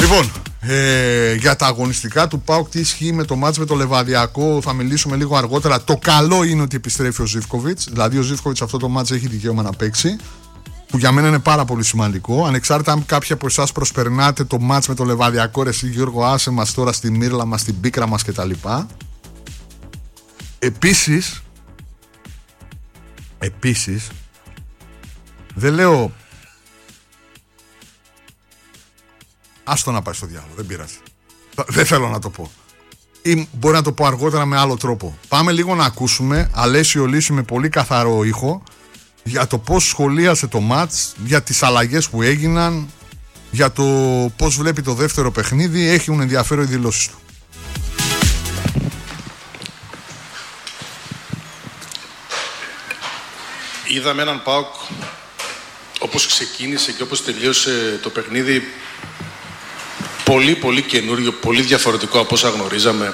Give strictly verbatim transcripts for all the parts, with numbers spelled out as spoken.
Λοιπόν, ε, για τα αγωνιστικά του ΠΑΟΚ, τι ισχύει με το μάτς με το Λεβαδιακό, θα μιλήσουμε λίγο αργότερα. Το καλό είναι ότι επιστρέφει ο Ζίβκοβιτς. Δηλαδή, ο Ζίβκοβιτς αυτό το μάτς έχει δικαίωμα να παίξει. Που για μένα είναι πάρα πολύ σημαντικό. Ανεξάρτητα αν κάποιοι από εσάς προσπερνάτε το μάτς με το Λεβαδιακό, ρε εσύ Γιώργο, άσε μας τώρα στη μύρλα μας, στην πίκρα μας κτλ. Επίσης, επίσης, δεν λέω. Άστο να πάει στο διάλογο, δεν πειράζει. Δεν θέλω να το πω. Ή μπορεί να το πω αργότερα με άλλο τρόπο. Πάμε λίγο να ακούσουμε Αλέσιο Λύση με πολύ καθαρό ήχο για το πώς σχολίασε το μάτς, για τις αλλαγές που έγιναν, για το πώς βλέπει το δεύτερο παιχνίδι. Έχουν ενδιαφέρον οι δηλώσεις του. Είδαμε έναν ΠΑΟΚ όπως ξεκίνησε και όπως τελείωσε το παιχνίδι πολύ πολύ καινούριο, πολύ διαφορετικό από όσα γνωρίζαμε.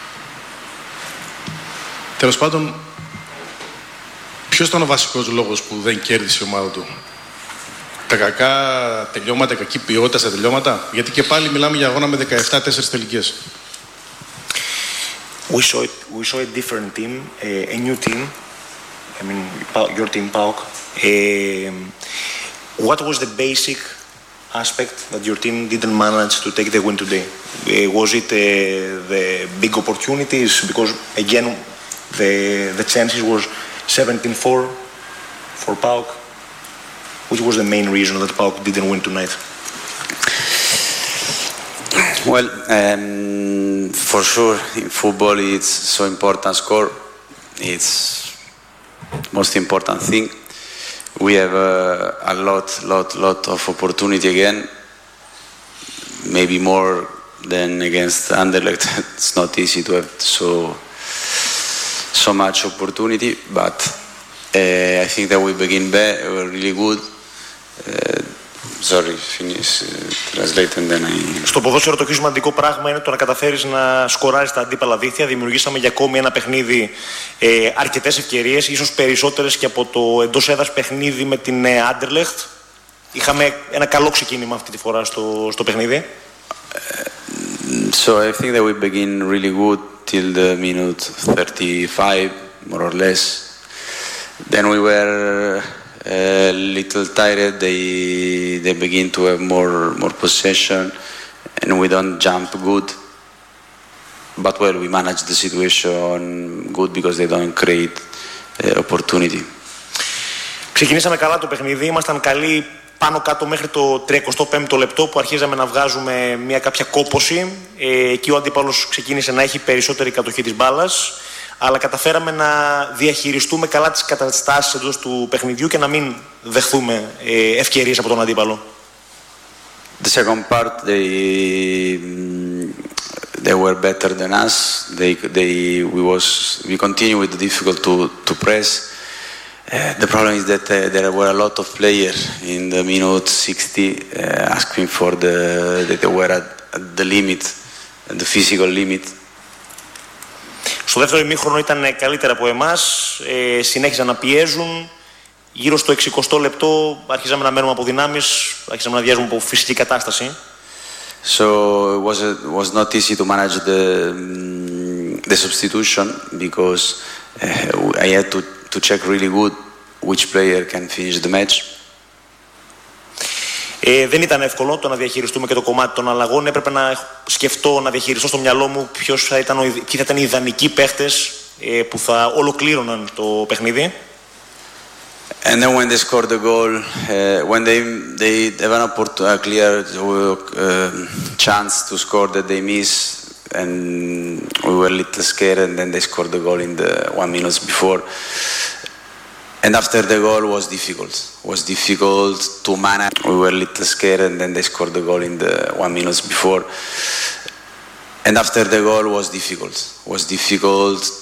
Τέλος πάντων, ποιος ήταν ο βασικός λόγος που δεν κέρδισε η ομάδα του? Τα κακά τελειώματα, κακή ποιότητα στα τελειώματα? Γιατί και πάλι μιλάμε για αγώνα με δεκαεπτά τέσσερις τελικές. We saw it, we saw a different team, a, a new team. I mean, your team, PAOK. Uh, what was the basic aspect that your team didn't manage to take the win today? Uh, was it uh, the big opportunities? Because again, the the chances was seventeen four for PAOK. Which was the main reason that PAOK didn't win tonight? Well, um, for sure, in football it's so important score. It's most important thing. We have uh, a lot, lot, lot of opportunity again. Maybe more than against Anderlecht. It's not easy to have so so much opportunity, but uh, I think that we begin bad. We're really good. Uh, sorry, finish uh, translate and then I... Στο ποδόσφαιρο το πιο σημαντικό πράγμα είναι το να καταφέρεις να σκοράρεις τα αντίπαλα δίχτυα. Δημιουργήσαμε για ακόμη ένα παιχνίδι ε, αρκετές ευκαιρίες, ίσως περισσότερες και από το εντός έδρας παιχνίδι με την Anderlecht. Είχαμε ένα καλό ξεκίνημα αυτή τη φορά στο, στο παιχνίδι. Uh, so I think that we begin really good till the minute thirty-five, more or less. Then we were a little tired. They they begin to have more more possession, and we don't jump good. But well, we manage the situation good because they don't create uh, opportunity. Ξεκινήσαμε καλά το παιχνίδι. Ήμασταν καλοί πάνω κάτω μέχρι το τριακοστό πέμπτο λεπτό που αρχίζαμε να βγάζουμε μια κάποια κόπωση. Ε, εκεί ο αντίπαλος ξεκίνησε να έχει περισσότερη κατοχή της μπάλας. Αλλά καταφέραμε να διαχειριστούμε καλά τις καταστάσεις εντός του παιχνιδιού και να μην δεχθούμε ε, ευκαιρίες από τον αντίπαλο. The second part, they they were better than us. They they we was we continue with the difficult to to press. Uh, the problem is that uh, there were a lot of players in the minute sixty uh, asking for the that they were at, at the limit, at the physical limit. Στο δεύτερο ημίχρονο ήταν καλύτερα από εμάς, ε, συνέχιζαν να πιέζουν. Γύρω στο εξηκοστό λεπτό αρχίζαμε να μένουμε από δυνάμεις, αρχίζαμε να διάζουμε από φυσική κατάσταση. So it was it was not easy to manage the the substitution because uh, I had to to check really good which player can finish the match. Ε, δεν ήταν εύκολο το να διαχειριστούμε και το κομμάτι των αλλαγών. Έπρεπε να σκεφτώ, να διαχειριστώ στο μυαλό μου ποιος θα ήταν, ποιοι θα ήταν οι ιδανικοί παίχτες ε, που θα ολοκλήρωναν το παιχνίδι. And then when they scored the goal, uh, when they they have an opportunity, a clear uh, chance to score that they miss, and we were a little scared, and then they scored the goal in the one minute before. And after the goal was difficult. Was difficult to manage. We were a little scared, and then they scored the goal in the one minute before. And after the goal was difficult. Was difficult